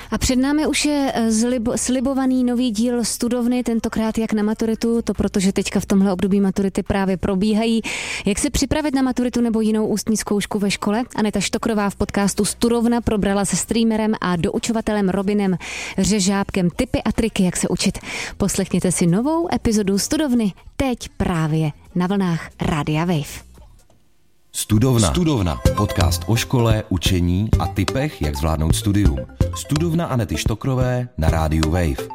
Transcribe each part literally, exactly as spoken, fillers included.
A před námi už je zlib, slibovaný nový díl Studovny, tentokrát jak na maturitu, to protože teďka v tomhle období maturity právě probíhají. Jak se připravit na maturitu nebo jinou ústní zkoušku ve škole? Aneta Štokrová v podcastu Studovna probrala se streamerem a doučovatelem Robinem Řežábkem tipy a triky, jak se učit. Poslechněte si novou epizodu Studovny teď právě na vlnách Rádia Wave. Studovna. Studovna. Podcast o škole, učení a tipech, jak zvládnout studium. Studovna Anety Štokrové na rádiu Wave.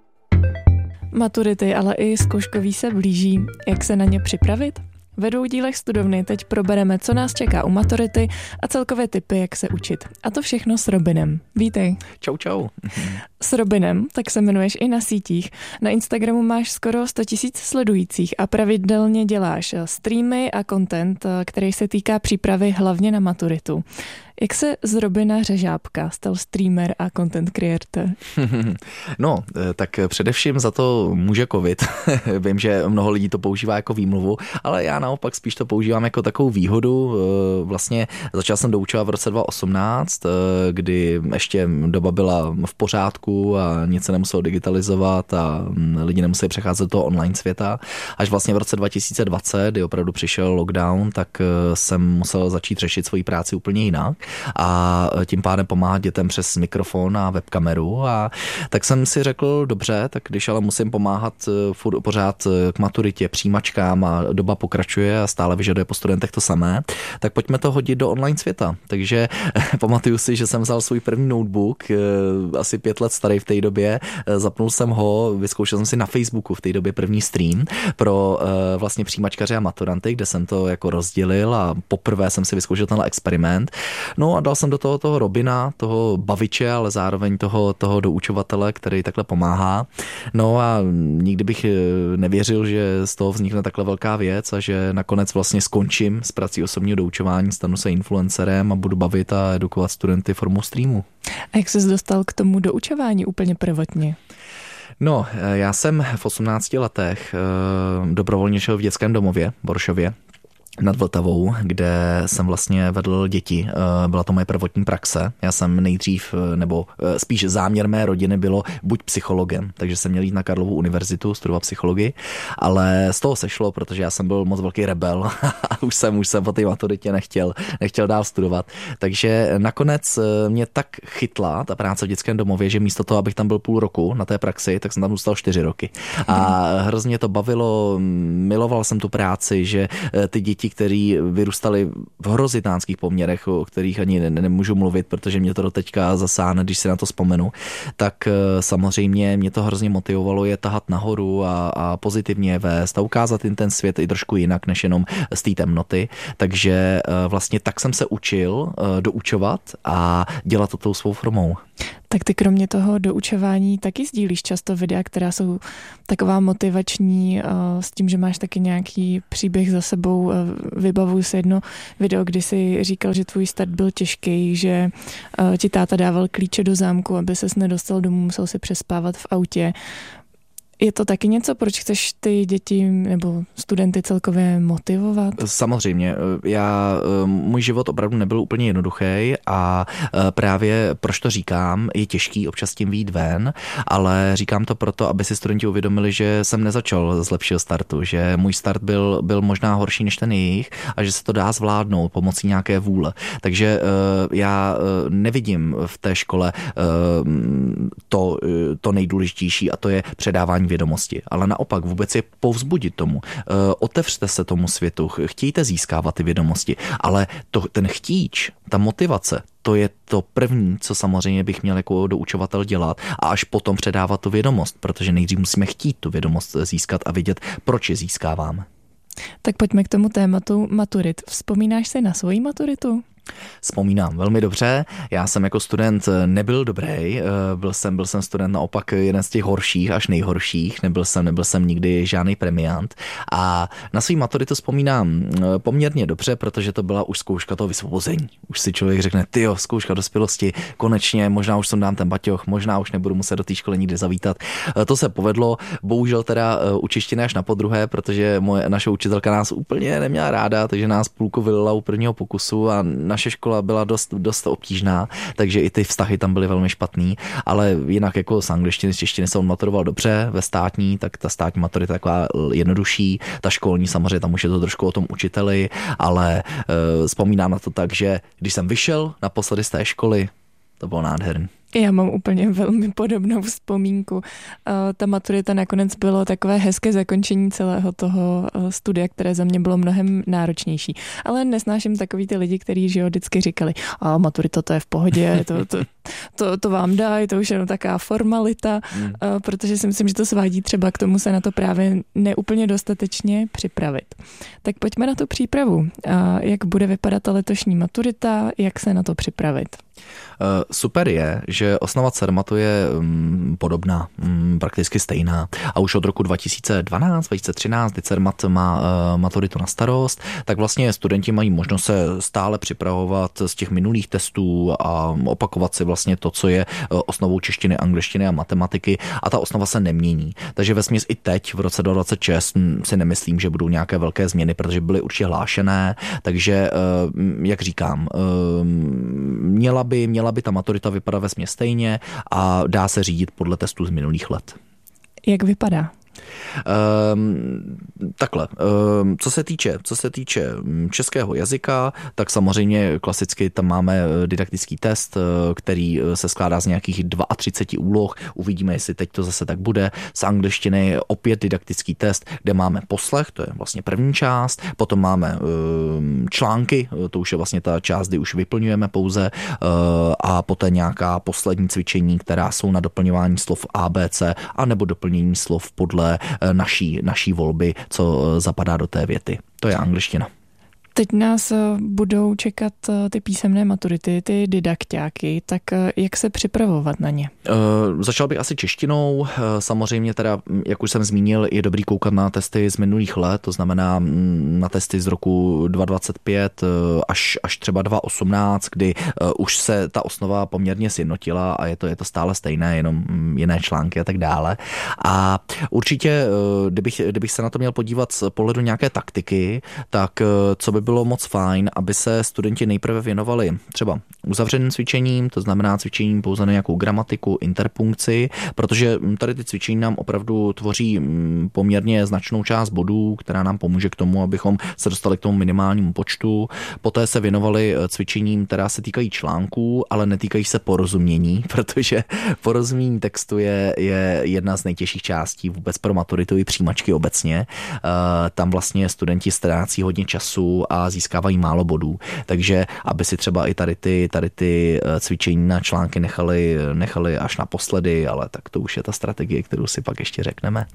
Maturity, ale i zkouškový se blíží. Jak se na ně připravit? Ve dvou dílech Studovny teď probereme, co nás čeká u maturity a celkové tipy, jak se učit. A to všechno s Robinem. Vítej. Čau, čau. S Robinem, tak se jmenuješ i na sítích. Na Instagramu máš skoro sto tisíc sledujících a pravidelně děláš streamy a content, který se týká přípravy hlavně na maturitu. Jak se z Robina Řežábka stal streamer a content creator? No, tak především za to může covid. Vím, že mnoho lidí to používá jako výmluvu, ale já naopak spíš to používám jako takovou výhodu. Vlastně začal jsem doučovat v roce dva tisíce osmnáct, kdy ještě doba byla v pořádku a nic se nemuselo digitalizovat a lidi nemuseli přecházet do toho online světa. Až vlastně v roce dva tisíce dvacet, kdy opravdu přišel lockdown, tak jsem musel začít řešit svoji práci úplně jinak a tím pádem pomáhat dětem přes mikrofon a webkameru. A tak jsem si řekl, dobře, tak když ale musím pomáhat furt pořád k maturitě, přijímačkám a doba pokračuje a stále vyžaduje po studentech to samé, tak pojďme to hodit do online světa. Takže pamatuju si, že jsem vzal svůj první notebook, asi pět let starý v té době, zapnul jsem ho, vyzkoušel jsem si na Facebooku v té době první stream pro vlastně přijímačkaře a maturanty, kde jsem to jako rozdělil a poprvé jsem si vyzkoušel tenhle experiment. No a dal jsem do toho toho Robina, toho baviče, ale zároveň toho, toho doučovatele, který takhle pomáhá. No a nikdy bych nevěřil, že z toho vznikne takhle velká věc a že nakonec vlastně skončím s prací osobního doučování, stanu se influencerem a budu bavit a edukovat studenty formou streamu. A jak ses dostal k tomu doučování úplně prvotně? No, já jsem v osmnácti letech dobrovolně šel v dětském domově v Boršově nad Vltavou, kde jsem vlastně vedl děti. Byla to moje prvotní praxe. Já jsem nejdřív, nebo spíš záměr mé rodiny bylo buď psychologem, takže jsem měl jít na Karlovu univerzitu, studovat psychologii, ale z toho sešlo, protože já jsem byl moc velký rebel a už jsem, už jsem po té maturitě nechtěl, nechtěl dál studovat. Takže nakonec mě tak chytla ta práce v dětském domově, že místo toho, abych tam byl půl roku na té praxi, tak jsem tam zůstal čtyři roky. A hrozně to bavilo, miloval jsem tu práci, že ty děti, který vyrůstali v hrozitánských poměrech, o kterých ani ne, nemůžu mluvit, protože mě to doteďka zasáhne, když si na to vzpomenu, tak samozřejmě mě to hrozně motivovalo je tahat nahoru a, a pozitivně vést a ukázat jim ten svět i trošku jinak, než jenom z té temnoty. Takže vlastně tak jsem se učil doučovat a dělat to tou svou formou. Tak ty kromě toho doučování taky sdílíš často videa, která jsou taková motivační s tím, že máš taky nějaký příběh za sebou. Vybavuju si jedno video, kdy jsi říkal, že tvůj start byl těžký, že ti táta dával klíče do zámku, aby ses nedostal domů, musel si přespávat v autě. Je to taky něco, proč chceš ty děti nebo studenty celkově motivovat? Samozřejmě. Já, můj život opravdu nebyl úplně jednoduchý a právě proč to říkám, je těžký občas tím vyjít ven, ale říkám to proto, aby si studenti uvědomili, že jsem nezačal z lepšího startu, že můj start byl, byl možná horší než ten jejich a že se to dá zvládnout pomocí nějaké vůle. Takže já nevidím v té škole to, to nejdůležitější a to je předávání vědomosti, ale naopak vůbec je povzbudit tomu. Otevřte se tomu světu, chtějte získávat ty vědomosti, ale to, ten chtíč, ta motivace, to je to první, co samozřejmě bych měl jako doučovatel dělat a až potom předávat tu vědomost, protože nejdřív musíme chtít tu vědomost získat a vědět, proč je získáváme. Tak pojďme k tomu tématu maturit. Vzpomínáš si na svoji maturitu? Vzpomínám velmi dobře. Já jsem jako student nebyl dobrý, byl jsem, byl jsem student naopak jeden z těch horších až nejhorších, nebyl jsem, nebyl jsem nikdy žádný premiant a na svý maturitu vzpomínám poměrně dobře, protože to byla už zkouška toho vysvobození. Už si člověk řekne, tyjo, zkouška dospělosti, konečně, možná už jsem dám ten baťoch, možná už nebudu muset do té školy nikdy zavítat. To se povedlo, bohužel teda u češtiny až na podruhé, protože moje, naše učitelka nás úplně neměla ráda, takže nás půlku vylila u prvního pokusu a naše škola byla dost, dost obtížná, takže i ty vztahy tam byly velmi špatný, ale jinak jako z angličtiny, z češtiny jsem maturoval dobře, ve státní, tak ta státní maturita je taková jednodušší, ta školní samozřejmě tam už je to trošku o tom učiteli, ale uh, vzpomínám na to tak, že když jsem vyšel naposledy z té školy, to bylo nádherný. Já mám úplně velmi podobnou vzpomínku. Ta maturita nakonec bylo takové hezké zakončení celého toho studia, které za mě bylo mnohem náročnější. Ale nesnáším takový ty lidi, kteří že jo, vždycky říkali, a maturita to je v pohodě, to, to, to, to vám dají, to už je jenom taková formalita, hmm. protože si myslím, že to svádí třeba k tomu se na to právě neúplně dostatečně připravit. Tak pojďme na tu přípravu. Jak bude vypadat ta letošní maturita, jak se na to připravit? Super je, že osnova Cermatu je um, podobná, um, prakticky stejná. A už od roku dva tisíce dvanáct, dva tisíce třináct, kdy Cermat má uh, maturitu na starost, tak vlastně studenti mají možnost se stále připravovat z těch minulých testů a opakovat si vlastně to, co je uh, osnovou češtiny, angličtiny a matematiky, a ta osnova se nemění. Takže vesměs i teď v roce dvacet dvacet šest si nemyslím, že budou nějaké velké změny, protože byly určitě hlášené, takže uh, jak říkám, uh, měla by, měla by ta maturita vypadá vesměs stejně a dá se řídit podle testů z minulých let. Jak vypadá? Um, takhle, um, co se týče, co se týče českého jazyka, tak samozřejmě klasicky tam máme didaktický test, který se skládá z nějakých třicet dva úloh. Uvidíme, jestli teď to zase tak bude. Z angličtiny je opět didaktický test, kde máme poslech, to je vlastně první část, potom máme um, články, to už je vlastně ta část, kdy už vyplňujeme pouze, uh, a poté nějaká poslední cvičení, která jsou na doplňování slov A B C a nebo doplnění slov podle naší, naší volby, co zapadá do té věty. To je angličtina. Teď nás budou čekat ty písemné maturity, ty didakťáky, tak jak se připravovat na ně? Uh, začal bych asi češtinou. Uh, samozřejmě teda, jak už jsem zmínil, je dobrý koukat na testy z minulých let, to znamená na testy z roku dva tisíce dvacet pět uh, až, až třeba dva tisíce osmnáct, kdy uh, už se ta osnova poměrně sjednotila a je to, je to stále stejné, jenom jiné články a tak dále. A určitě, uh, kdybych, kdybych se na to měl podívat z pohledu nějaké taktiky, tak uh, co by bylo moc fajn, aby se studenti nejprve věnovali třeba uzavřeným cvičením, to znamená cvičením pouze na nějakou gramatiku, interpunkci, protože tady ty cvičení nám opravdu tvoří poměrně značnou část bodů, která nám pomůže k tomu, abychom se dostali k tomu minimálnímu počtu. Poté se věnovali cvičením, která se týkají článků, ale netýkají se porozumění, protože porozumění textu je, je jedna z nejtěžších částí vůbec pro maturitu i přijímačky obecně. Tam vlastně studenti ztrácí hodně času a získávají málo bodů. Takže aby si třeba i tady ty, tady ty cvičení na články nechali, nechali až naposledy, ale tak to už je ta strategie, kterou si pak ještě řekneme.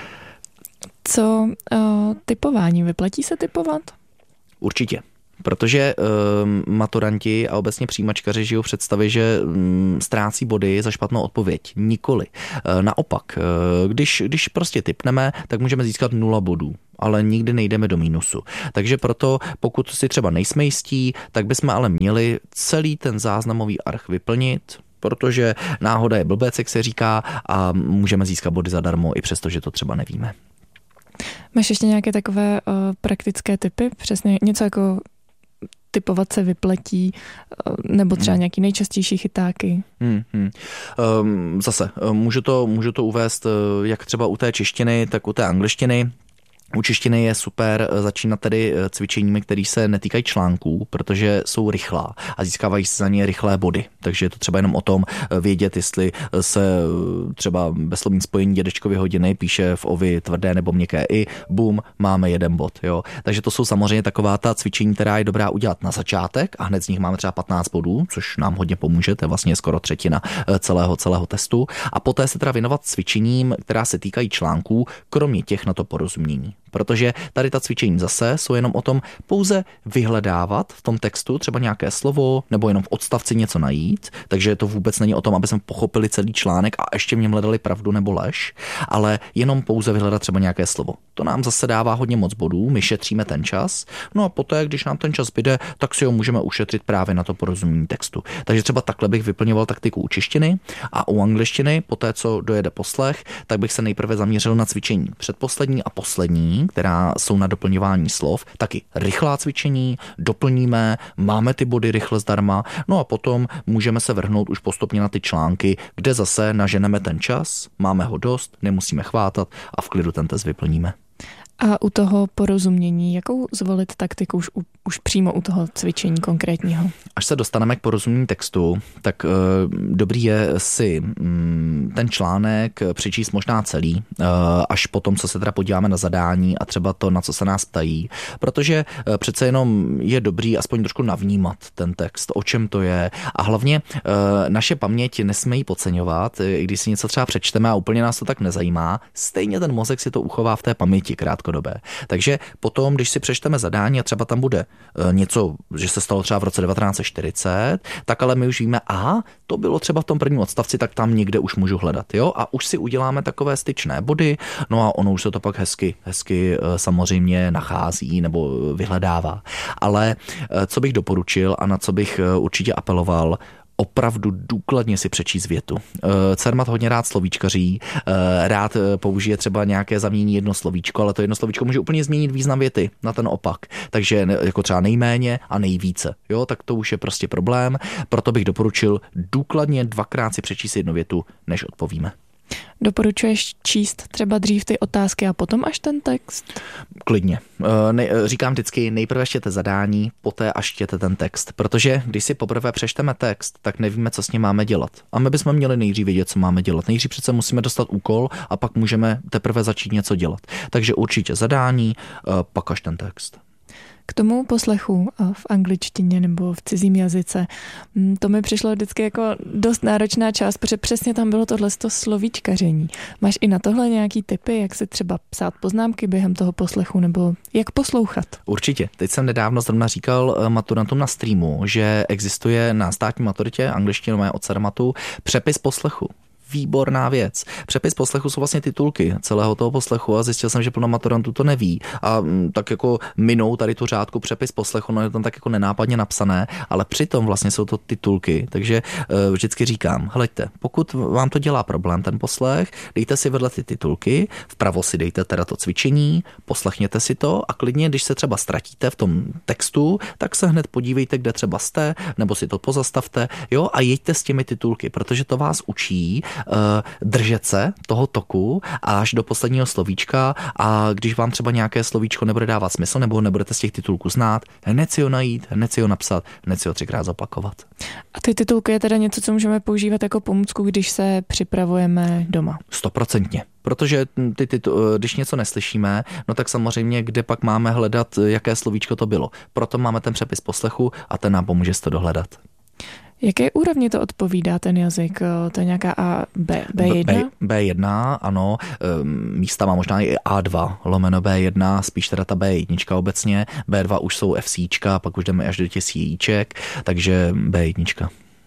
Co uh, typování? Vyplatí se typovat? Určitě. Protože um, maturanti a obecně přijímačkaři žijou v představě, že um, ztrácí body za špatnou odpověď. Nikoli. Uh, naopak, uh, když, když prostě tipneme, tak můžeme získat nula bodů, ale nikdy nejdeme do mínusu. Takže proto, pokud si třeba nejsme jistí, tak bychom ale měli celý ten záznamový arch vyplnit, protože náhoda je blbec, jak se říká, a můžeme získat body zadarmo, i přesto, že to třeba nevíme. Máš ještě nějaké takové uh, praktické tipy? Přesně něco jako typovat se vypletí, nebo třeba nějaký nejčastější chytáky? Hmm, hmm. Um, zase, můžu to, můžu to uvést jak třeba u té češtiny, tak u té angličtiny. U češtiny je super začínat tedy cvičeními, které se netýkají článků, protože jsou rychlá a získávají se za ně rychlé body. Takže je to třeba jenom o tom vědět, jestli se třeba bezslovní spojení dědečkovy hodiny píše v ovi tvrdé nebo měkké i, bum, máme jeden bod. Jo. Takže to jsou samozřejmě taková ta cvičení, která je dobrá udělat na začátek a hned z nich máme třeba patnáct bodů, což nám hodně pomůže, to je vlastně skoro třetina celého, celého testu. A poté se teda věnovat cvičením, která se týkají článků, kromě těch na to porozumění. Protože tady ta cvičení zase jsou jenom o tom pouze vyhledávat v tom textu třeba nějaké slovo nebo jenom v odstavci něco najít, takže to vůbec není o tom, aby jsme pochopili celý článek a ještě v něm hledali pravdu nebo lež, ale jenom pouze vyhledat třeba nějaké slovo. To nám zase dává hodně moc bodů, my šetříme ten čas, no a poté, když nám ten čas zbyde, tak si ho můžeme ušetřit právě na to porozumění textu. Takže třeba takhle bych vyplňoval taktiku u češtiny a u angličtiny, poté co dojede poslech, tak bych se nejprve zaměřil na cvičení předposlední a poslední, cvičení, která jsou na doplňování slov, taky rychlá cvičení, doplníme, máme ty body rychle zdarma, no a potom můžeme se vrhnout už postupně na ty články, kde zase naženeme ten čas, máme ho dost, nemusíme chvátat a v klidu ten test vyplníme. A u toho porozumění, jakou zvolit taktiku už, už přímo u toho cvičení konkrétního? Až se dostaneme k porozumění textu, tak e, dobrý je si mm, ten článek přečíst možná celý, e, až potom, co se teda podíváme na zadání a třeba to, na co se nás ptají, protože e, přece jenom je dobrý aspoň trošku navnímat ten text, o čem to je a hlavně e, naše paměť nesmí ji podceňovat, i když si něco třeba přečteme a úplně nás to tak nezajímá, stejně ten mozek si to uchová v té paměti krátkodobě. Takže potom, když si přečteme zadání a třeba tam bude něco, že se stalo třeba v roce devatenáct set čtyřicet, tak ale my už víme, aha, to bylo třeba v tom prvním odstavci, tak tam někde už můžu hledat, jo? A už si uděláme takové styčné body, no a ono už se to pak hezky, hezky samozřejmě nachází nebo vyhledává. Ale co bych doporučil a na co bych určitě apeloval, opravdu důkladně si přečíst větu. Cermat hodně rád slovíčkaří, rád použije třeba nějaké zamění jedno slovíčko, ale to jedno slovíčko může úplně změnit význam věty na ten opak. Takže jako třeba nejméně a nejvíce. Jo, tak to už je prostě problém. Proto bych doporučil důkladně dvakrát si přečíst jednu větu, než odpovíme. Doporučuješ číst třeba dřív ty otázky a potom až ten text? Klidně. Říkám vždycky, nejprve čtěte zadání, poté až čtěte ten text. Protože když si poprvé přečteme text, tak nevíme, co s ním máme dělat. A my bychom měli nejdřív vědět, co máme dělat. Nejdřív přece musíme dostat úkol a pak můžeme teprve začít něco dělat. Takže určitě zadání, pak až ten text. K tomu poslechu v angličtině nebo v cizím jazyce, to mi přišlo vždycky jako dost náročná část, protože přesně tam bylo tohle slovíčkaření. Máš i na tohle nějaký tipy, jak si třeba psát poznámky během toho poslechu nebo jak poslouchat? Určitě. Teď jsem nedávno zrovna říkal maturantům na streamu, že existuje na státní maturitě angličtinové od Cermatu přepis poslechu. Výborná věc. Přepis poslechu jsou vlastně titulky celého toho poslechu a zjistil jsem, že plno maturantů to neví a m, tak jako minou tady tu řádku přepis poslechu, no je tam tak jako nenápadně napsané, ale přitom vlastně jsou to titulky, takže e, vždycky říkám, hleďte, pokud vám to dělá problém ten poslech, dejte si vedle ty titulky, vpravo si dejte teda to cvičení, poslechněte si to a klidně, když se třeba ztratíte v tom textu, tak se hned podívejte, kde třeba jste, nebo si to pozastavte, jo, a jeďte s těmi titulky, protože to vás učí držet se toho toku až do posledního slovíčka a když vám třeba nějaké slovíčko nebude dávat smysl nebo nebudete z těch titulků znát, hned si ho najít, hned si ho napsat, hned si ho třikrát zopakovat. A ty titulky je teda něco, co můžeme používat jako pomůcku, když se připravujeme doma? Stoprocentně. Protože ty, ty, když něco neslyšíme, no tak samozřejmě, kde pak máme hledat, jaké slovíčko to bylo. Proto máme ten přepis poslechu a ten nám pomůže si to dohledat. Jaké úrovni to odpovídá ten jazyk? To je nějaká A, B, B1? B, B1, ano. Místa má možná i A dva, lomeno B jedna, spíš teda ta B jedna obecně. B dva už jsou FCčka, pak už jdeme až do těch CIček, takže B jedna.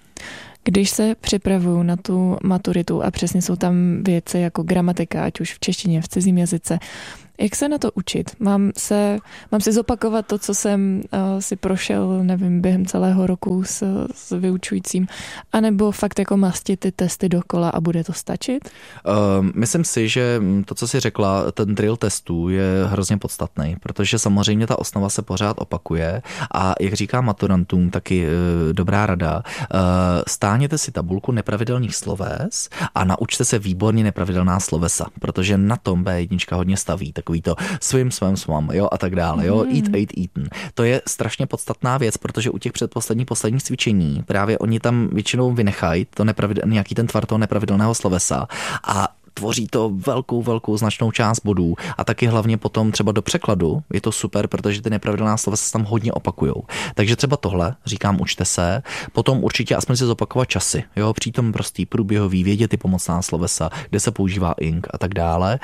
Když se připravuju na tu maturitu a přesně jsou tam věci jako gramatika, ať už v češtině, v cizím jazyce, jak se na to učit? Mám, se, mám si zopakovat to, co jsem uh, si prošel, nevím, během celého roku s, s vyučujícím, anebo fakt jako mastit ty testy dokola a bude to stačit? Uh, myslím si, že to, co jsi řekla, ten drill testů je hrozně podstatný, protože samozřejmě ta osnova se pořád opakuje a jak říkám maturantům, taky uh, dobrá rada, uh, stáhněte si tabulku nepravidelných sloves a naučte se výborně nepravidelná slovesa, protože na tom B jedna hodně staví, takový to swim, swim, swim, jo, a tak dále, jo, eat, ate, eaten. To je strašně podstatná věc, protože u těch předposledních posledních cvičení právě oni tam většinou vynechají to nepravidel, nějaký ten tvar toho nepravidelného slovesa a tvoří to velkou, velkou značnou část bodů a taky hlavně potom třeba do překladu je to super, protože ty nepravidelná slova se tam hodně opakujou. Takže třeba tohle, říkám, učte se, potom určitě aspoň si zopakovat časy, jo, přítom prostý průběhový, vědět ty pomocná slovesa, kde se používá ink a tak dále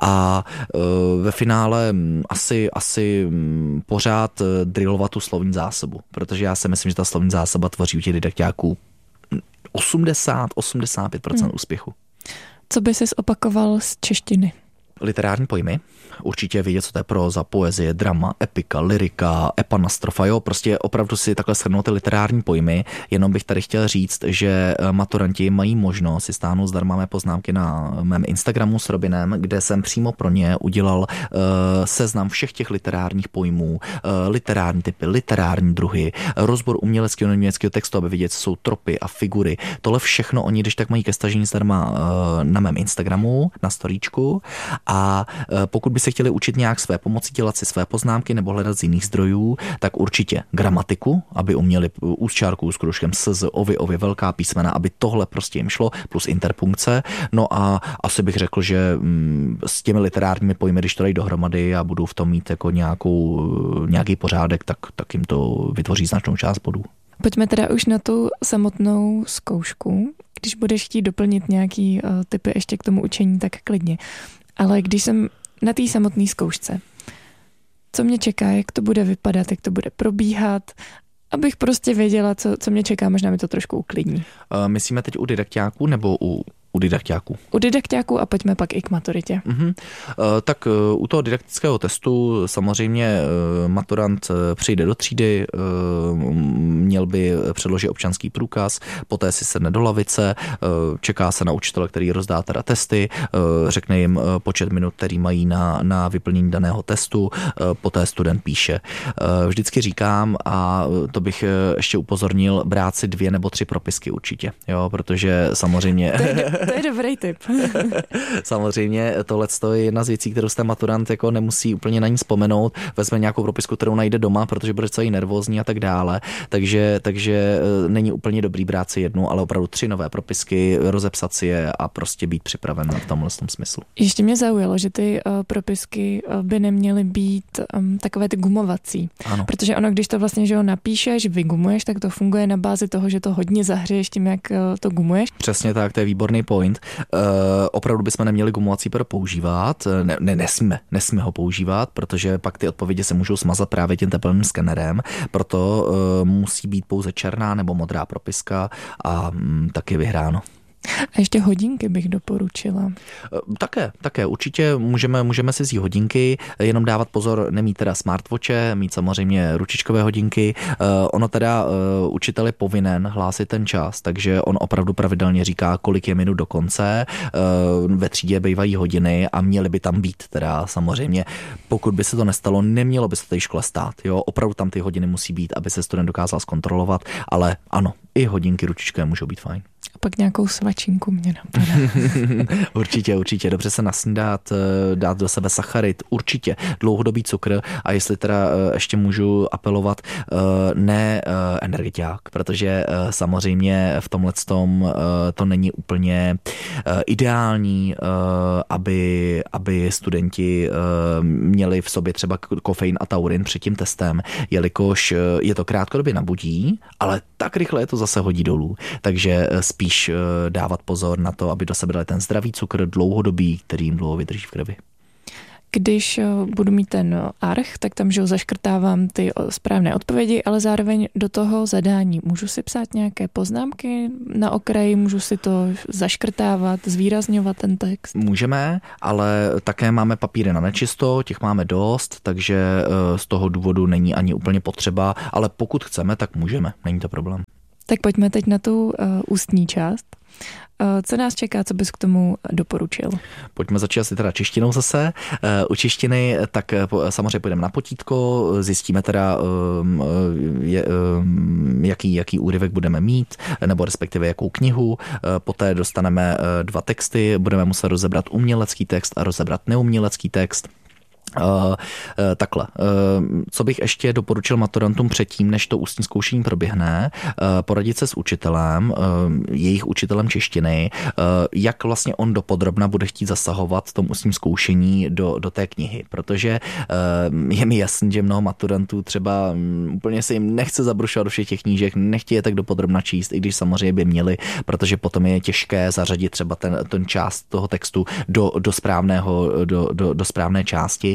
a e, ve finále asi, asi pořád drillovat tu slovní zásobu, protože já si myslím, že ta slovní zásoba tvoří u těch didakťáků osmdesát až osmdesát pět procent hmm. úspěchu. Co by ses opakoval z češtiny? Literární pojmy, určitě vědět, co to je próza, poezie, drama, epika, lyrika, epanastrofa, jo, prostě opravdu si takhle shrnout ty literární pojmy, jenom bych tady chtěl říct, že maturanti mají možnost si stáhnout zdarma mé poznámky na mém Instagramu s Robinem, kde jsem přímo pro ně udělal uh, seznam všech těch literárních pojmů, uh, literární typy, literární druhy, rozbor uměleckého a neuměleckého textu, aby vidět, co jsou tropy a figury. Tohle všechno oni, když tak mají ke stažení zdarma uh, na mém Instagramu, na storíčku. A pokud by se chtěli učit nějak své pomoci, dělat si své poznámky nebo hledat z jiných zdrojů, tak určitě gramatiku, aby uměli úzčárku s kružkem s, z, ovy, ovy, velká písmena, aby tohle prostě jim šlo, plus interpunkce. No a asi bych řekl, že s těmi literárními pojmy, když to dají dohromady a budou v tom mít jako nějakou, nějaký pořádek, tak, tak jim to vytvoří značnou část bodů. Pojďme teda už na tu samotnou zkoušku. Když budeš chtít doplnit nějaký uh, typy ještě k tomu učení, tak klidně. Ale když jsem na té samotné zkoušce, co mě čeká, jak to bude vypadat, jak to bude probíhat, abych prostě věděla, co, co mě čeká, možná mi to trošku uklidní. Uh, myslíme teď u didakťáků nebo u U didakťáků. U didakťáků a pojďme pak i k maturitě. Uh-huh. Uh, tak uh, u toho didaktického testu samozřejmě uh, maturant uh, přijde do třídy, uh, měl by předložit občanský průkaz, poté si sedne do lavice, uh, čeká se na učitele, který rozdá teda testy, uh, řekne jim uh, počet minut, který mají na, na vyplnění daného testu, uh, poté student píše. Uh, vždycky říkám, a to bych uh, ještě upozornil, brát si dvě nebo tři propisky určitě, jo, protože samozřejmě... To je dobrý tip. Samozřejmě tohle je jedna z věcí, kterou jste maturant jako nemusí úplně na ní vzpomenout. Vezme nějakou propisku, kterou najde doma, protože bude celý nervózní a tak dále. Takže, takže není úplně dobrý brát si jednu, ale opravdu tři nové propisky, rozepsat si je a prostě být připraven v tomhle tom smyslu. Ještě mě zaujalo, že ty uh, propisky uh, by neměly být um, takové ty gumovací. Ano. Protože ono, když to vlastně, že ho napíšeš, vygumuješ, tak to funguje na bázi toho, že to hodně zahřeješ tím, jak uh, to gumuješ. Přesně tak, to je výborný point. Uh, opravdu bychom neměli gumovací pero používat, ne, ne, nesmíme, nesmíme ho používat, protože pak ty odpovědi se můžou smazat právě tím tepelným skenerem, proto uh, musí být pouze černá nebo modrá propiska a um, taky vyhráno. A ještě hodinky bych doporučila. Také, také. Určitě můžeme, můžeme si vzít hodinky, jenom dávat pozor, nemít teda smartwatche, mít samozřejmě ručičkové hodinky. Ono teda učitel je povinen hlásit ten čas, takže on opravdu pravidelně říká, kolik je minut do konce. Ve třídě bývají hodiny a měly by tam být teda samozřejmě. Pokud by se to nestalo, nemělo by se té škole stát. Jo? Opravdu tam ty hodiny musí být, aby se student dokázal zkontrolovat, ale ano, i hodinky ručičkové můžou být fajn. A pak nějakou svačinku mě napadá. Určitě, určitě. Dobře se nasnídat, dát do sebe sacharid, určitě. Dlouhodobý cukr a jestli teda ještě můžu apelovat, ne energetiák, protože samozřejmě v tomhletom to není úplně ideální, aby, aby studenti měli v sobě třeba kofein a taurin před tím testem, jelikož je to krátkodobě nabudí, ale tak rychle je to zase hodí dolů. Takže spíš dávat pozor na to, aby do sebe dali ten zdravý cukr dlouhodobý, který jim dlouho vydrží v krvi. Když budu mít ten arch, tak tam, že zaškrtávám ty správné odpovědi, ale zároveň do toho zadání můžu si psát nějaké poznámky na okraji, můžu si to zaškrtávat, zvýrazňovat ten text. Můžeme, ale také máme papíry na nečisto, těch máme dost, takže z toho důvodu není ani úplně potřeba, ale pokud chceme, tak můžeme, není to problém. Tak pojďme teď na tu uh, ústní část. Uh, co nás čeká, co bys k tomu doporučil? Pojďme začít asi teda češtinou zase. Uh, u češtiny tak uh, samozřejmě půjdeme na potítko, zjistíme teda, um, je, um, jaký, jaký úryvek budeme mít, nebo respektive jakou knihu. Uh, poté dostaneme uh, dva texty, budeme muset rozebrat umělecký text a rozebrat neumělecký text. Uh, uh, takhle. Uh, co bych ještě doporučil maturantům předtím, než to ústní zkoušení proběhne, uh, poradit se s učitelem, uh, jejich učitelem češtiny, uh, jak vlastně on dopodrobna bude chtít zasahovat v tom ústním zkoušení do, do té knihy, protože uh, je mi jasný, že mnoho maturantů třeba um, úplně se jim nechce zabrušovat do všech těch knížek, nechtějí je tak dopodrobna číst, i když samozřejmě by měli, protože potom je těžké zařadit třeba ten, ten část toho textu do, do správného, do, do, do správné části.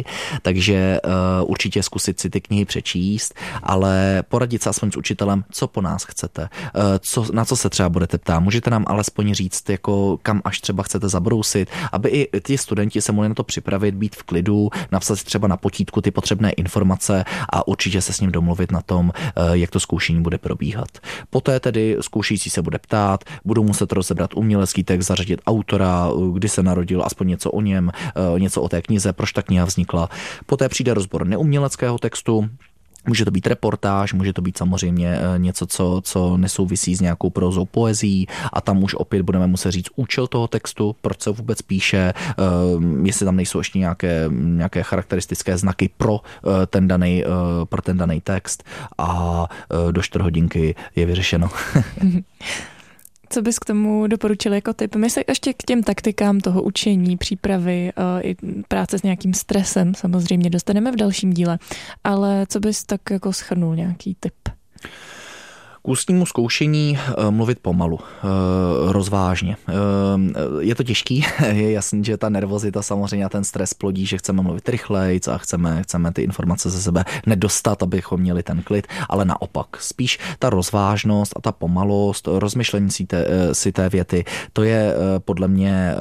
takže uh, určitě zkusit si ty knihy přečíst, ale poradit se aspoň s učitelem, co po nás chcete, uh, co, na co se třeba budete ptát. Můžete nám alespoň říct, jako kam až třeba chcete zabrousit, aby i ti studenti se mohli na to připravit, být v klidu, napsat si třeba na potítku ty potřebné informace a určitě se s ním domluvit na tom, jak to zkoušení bude probíhat. Poté tedy zkoušející se bude ptát, budou muset rozebrat umělecký text, zařadit autora, kdy se narodil, aspoň něco o něm, něco o té knize, proč ta kniha vznikla. Poté přijde rozbor neuměleckého textu. Může to být reportáž, může to být samozřejmě něco, co, co nesouvisí s nějakou prózou, poezí a tam už opět budeme muset říct účel toho textu, proč se vůbec píše, jestli tam nejsou ještě nějaké, nějaké charakteristické znaky pro ten daný, pro ten daný text a do čtvrt hodinky je vyřešeno. Co bys k tomu doporučil jako tip? My se ještě k těm taktikám toho učení, přípravy i práce s nějakým stresem samozřejmě dostaneme v dalším díle, ale co bys tak jako shrnul nějaký tip? K ústnímu zkoušení mluvit pomalu, rozvážně. Je to těžký, je jasný, že ta nervozita samozřejmě a ten stres plodí, že chceme mluvit rychleji a chceme, chceme ty informace ze sebe nedostat, abychom měli ten klid, ale naopak. Spíš ta rozvážnost a ta pomalost, rozmyšlení si té, si té věty, to je podle mě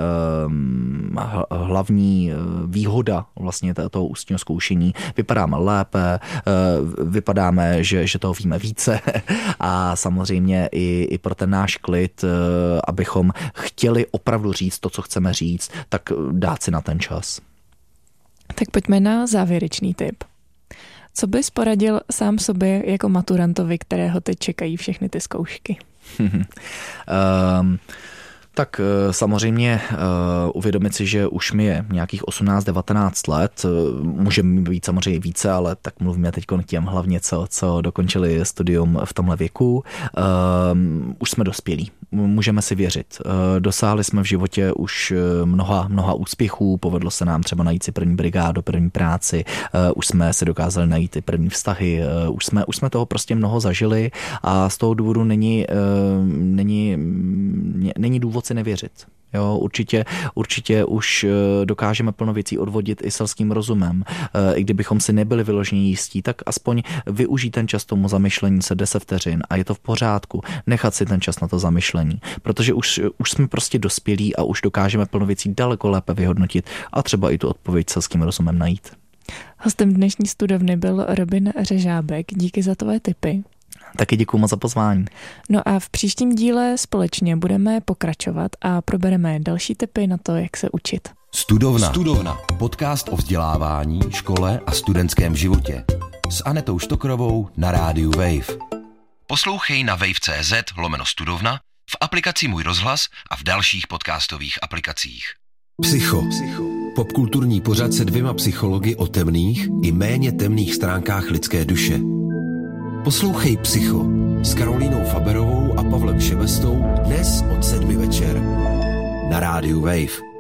hlavní výhoda vlastně toho ústního zkoušení. Vypadáme lépe, vypadáme, že, že toho víme více a A samozřejmě i, i pro ten náš klid, abychom chtěli opravdu říct to, co chceme říct, tak dát si na ten čas. Tak pojďme na závěrečný tip. Co bys poradil sám sobě jako maturantovi, kterého teď čekají všechny ty zkoušky? um, Tak samozřejmě uvědomit si, že už mi je nějakých osmnáct devatenáct let, může být samozřejmě více, ale tak mluvíme teď k těm hlavně, co, co dokončili studium v tomhle věku. Um, už jsme dospělí, můžeme si věřit. Dosáhli jsme v životě už mnoha, mnoha úspěchů, povedlo se nám třeba najít si první brigádu, první práci, už jsme si dokázali najít ty první vztahy, už jsme, už jsme toho prostě mnoho zažili a z toho důvodu není, není, není důvod si nevěřit. Jo, určitě, určitě už dokážeme plno věcí odvodit i selským rozumem. I kdybychom si nebyli vyloženě jistí, tak aspoň využít ten čas tomu zamyšlení se deset vteřin a je to v pořádku. Nechat si ten čas na to zamyšlení, protože už, už jsme prostě dospělí a už dokážeme plno věcí daleko lépe vyhodnotit a třeba i tu odpověď selským rozumem najít. Hostem dnešní studovny byl Robin Řežábek. Díky za tvoje tipy. Taky děkuji moc za pozvání. No a v příštím díle společně budeme pokračovat a probereme další tipy na to, jak se učit. Studovna. Studovna. Podcast o vzdělávání, škole a studentském životě. S Anetou Štokrovou na rádiu Wave. Poslouchej na wave tečka cé zet lomeno studovna, v aplikaci Můj rozhlas a v dalších podcastových aplikacích. Psycho. Popkulturní pořad se dvěma psychologi o temných i méně temných stránkách lidské duše. Poslouchej Psycho s Karolínou Faberovou a Pavlem Ševestou dnes od sedmi večer na rádiu Wave.